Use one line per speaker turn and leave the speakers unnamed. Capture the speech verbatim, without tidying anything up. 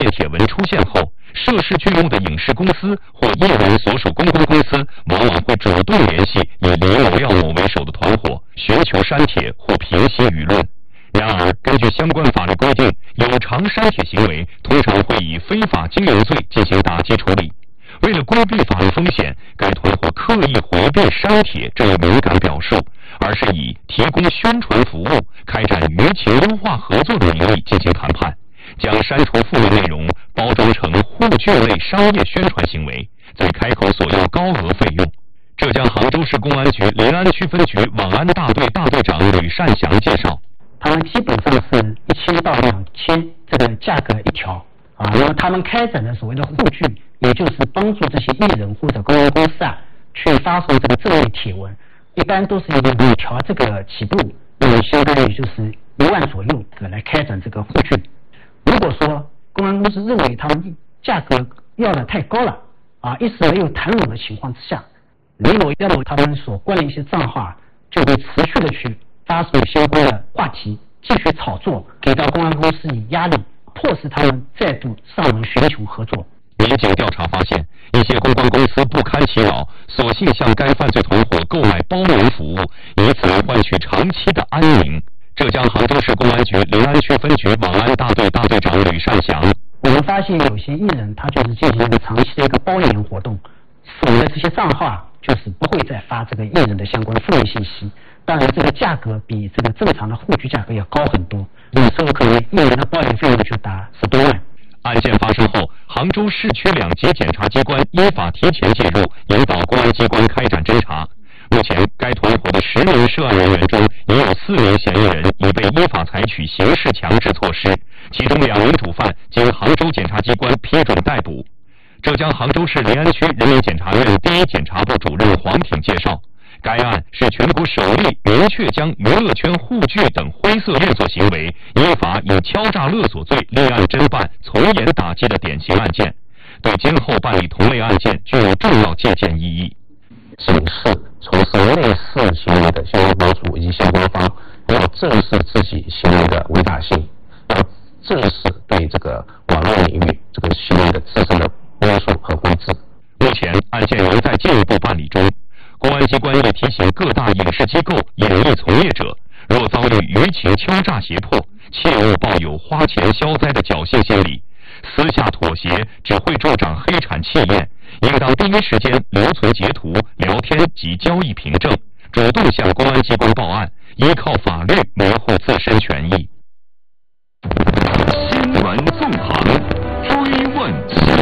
帖文出现后，涉事剧目的影视公司或艺人所属公关公司往往会主动联系以李某、廖某为首的团伙，寻求删帖或平息舆论。然而，根据相关法律规定，有偿删帖行为通常会以非法经营罪进行打击处理。为了规避法律风险，该团伙刻意回避删帖这一敏感表述，而是以提供宣传服务、开展舆情优化合作的名义进行谈判，将删除负面内容包装成沪剧类商业宣传行为，再开口索要高额费用。浙江杭州市公安局临安区分局网安大队大队长吕善祥介绍，
他们基本上是一千到两千这个价格一条啊，然后他们开展的所谓的沪剧，也就是帮助这些艺人或者公关公司啊去发送这个正面帖文，一般都是以五条这个起步，那么相当于就是一万左右来开展这个沪剧。如果说公安公司认为他们价格要的太高了啊，一时没有谈拢的情况之下，李某、廖某他们所关的一些账号啊，就会持续的去发送相关的话题，继续炒作，给到公安公司以压力，迫使他们再度上门寻求合作。
民警调查发现，一些公关公司不堪其扰，索性向该犯罪团伙购买包邮服务，以此来换取长期的安宁。浙江杭州市公安局临安区分局网安大队大队长吕善祥，
我们发现有些艺人他就是进行一个长期的一个包养活动，锁的这些账号啊，就是不会再发这个艺人的相关负面信息。当然，这个价格比这个正常的沪剧价格要高很多，有时候可能艺人的包养费用就达十多万。
案件发生后，杭州市区两级检察机关依法提前介入，引导公安机关开展侦查。目前，该团伙的十名涉案人员中，已有四名嫌疑人已被依法采取刑事强制措施，其中两名主犯经杭州检察机关批准逮捕。浙江杭州市临安区人民检察院第一检察部主任黄挺介绍，该案是全国首例明确将娱乐圈沪剧等灰色运作行为依法以敲诈勒索罪立案侦办、从严打击的典型案件，对今后办理同类案件具有重要借鉴意义。
警示从事类似行为的相关帮主以及相关方要正视自己行为的违法性，要正视对这个网络领域这个行为的自身的约束和规制。
目前案件仍在进一步办理中。公安机关也提醒各大影视机构、演艺从业者，若遭遇舆情敲诈胁迫，切勿抱有花钱消灾的侥幸心理，私下妥协只会助长黑产气焰，应当第一时间留存截图、聊天及交易凭证，主动向公安机关报案，依靠法律维护自身权益。
新闻纵横，追问新